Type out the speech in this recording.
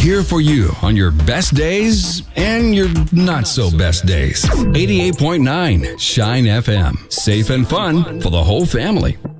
Here for you on your best days and your not so best days. 88.9 Shine FM. Safe and fun for the whole family.